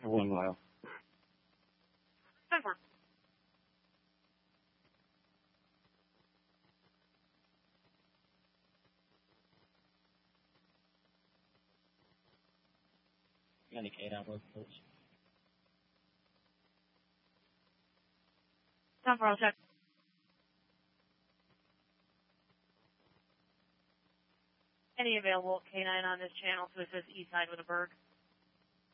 1 mile. 10-4. Indicate on work, please. 10-4, I'll check. Any available K9 on this channel to assist Eastside with a Berg?